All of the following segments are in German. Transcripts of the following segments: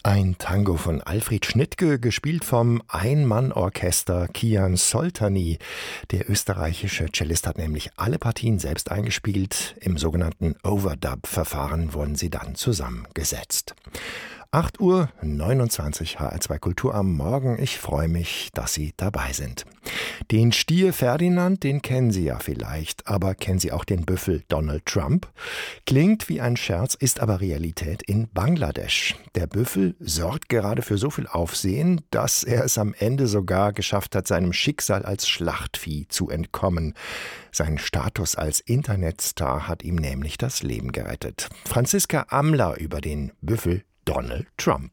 Ein Tango von Alfred Schnittke, gespielt vom Ein-Mann-Orchester Kian Soltani. Der österreichische Cellist hat nämlich alle Partien selbst eingespielt. Im sogenannten Overdub-Verfahren wurden sie dann zusammengesetzt. 8:29 Uhr, HR2 Kultur am Morgen. Ich freue mich, dass Sie dabei sind. Den Stier Ferdinand, den kennen Sie ja vielleicht, aber kennen Sie auch den Büffel Donald Trump? Klingt wie ein Scherz, ist aber Realität in Bangladesch. Der Büffel sorgt gerade für so viel Aufsehen, dass er es am Ende sogar geschafft hat, seinem Schicksal als Schlachtvieh zu entkommen. Sein Status als Internetstar hat ihm nämlich das Leben gerettet. Franziska Amler über den Büffel Donald Trump.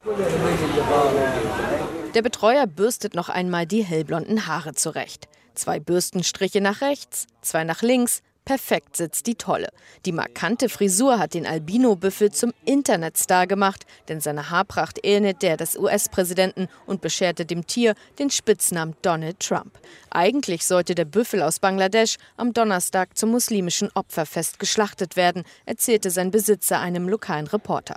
Der Betreuer bürstet noch einmal die hellblonden Haare zurecht. 2 Bürstenstriche nach rechts, 2 nach links. Perfekt sitzt die Tolle. Die markante Frisur hat den Albino-Büffel zum Internetstar gemacht, denn seine Haarpracht ähnelt der des US-Präsidenten und bescherte dem Tier den Spitznamen Donald Trump. Eigentlich sollte der Büffel aus Bangladesch am Donnerstag zum muslimischen Opferfest geschlachtet werden, erzählte sein Besitzer einem lokalen Reporter.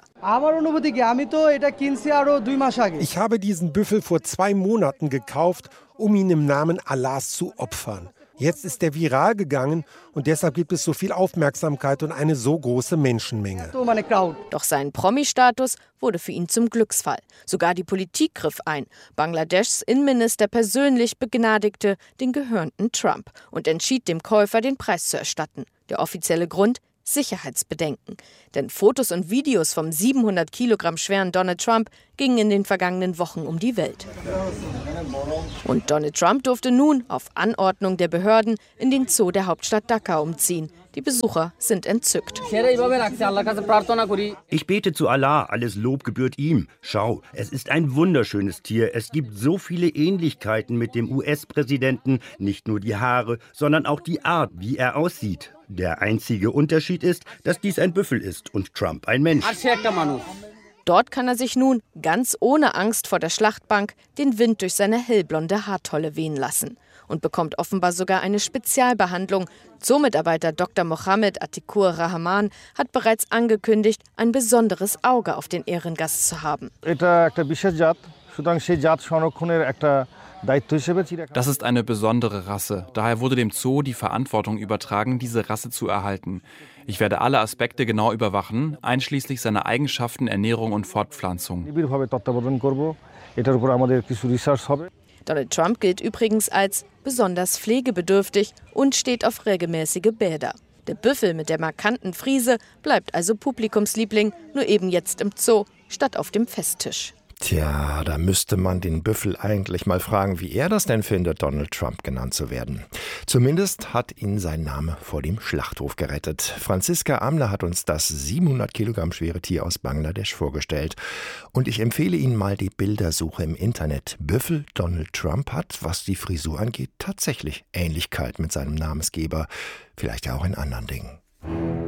Ich habe diesen Büffel vor 2 Monaten gekauft, um ihn im Namen Allahs zu opfern. Jetzt ist er viral gegangen und deshalb gibt es so viel Aufmerksamkeit und eine so große Menschenmenge. Doch sein Promi-Status wurde für ihn zum Glücksfall. Sogar die Politik griff ein. Bangladeschs Innenminister persönlich begnadigte den gehörnten Trump und entschied dem Käufer, den Preis zu erstatten. Der offizielle Grund? Sicherheitsbedenken. Denn Fotos und Videos vom 700 Kilogramm schweren Donald Trump gingen in den vergangenen Wochen um die Welt. Und Donald Trump durfte nun auf Anordnung der Behörden in den Zoo der Hauptstadt Dhaka umziehen. Die Besucher sind entzückt. Ich bete zu Allah, alles Lob gebührt ihm. Schau, es ist ein wunderschönes Tier. Es gibt so viele Ähnlichkeiten mit dem US-Präsidenten. Nicht nur die Haare, sondern auch die Art, wie er aussieht. Der einzige Unterschied ist, dass dies ein Büffel ist und Trump ein Mensch. Dort kann er sich nun, ganz ohne Angst vor der Schlachtbank, den Wind durch seine hellblonde Haartolle wehen lassen. Und bekommt offenbar sogar eine Spezialbehandlung. Zoomitarbeiter Dr. Mohammed Atikur Rahman hat bereits angekündigt, ein besonderes Auge auf den Ehrengast zu haben. Das ist eine besondere Rasse. Daher wurde dem Zoo die Verantwortung übertragen, diese Rasse zu erhalten. Ich werde alle Aspekte genau überwachen, einschließlich seiner Eigenschaften, Ernährung und Fortpflanzung. Donald Trump gilt übrigens als besonders pflegebedürftig und steht auf regelmäßige Bäder. Der Büffel mit der markanten Frise bleibt also Publikumsliebling, nur eben jetzt im Zoo statt auf dem Festtisch. Tja, da müsste man den Büffel eigentlich mal fragen, wie er das denn findet, Donald Trump genannt zu werden. Zumindest hat ihn sein Name vor dem Schlachthof gerettet. Franziska Amler hat uns das 700 Kilogramm schwere Tier aus Bangladesch vorgestellt. Und ich empfehle Ihnen mal die Bildersuche im Internet. Büffel Donald Trump hat, was die Frisur angeht, tatsächlich Ähnlichkeit mit seinem Namensgeber. Vielleicht ja auch in anderen Dingen.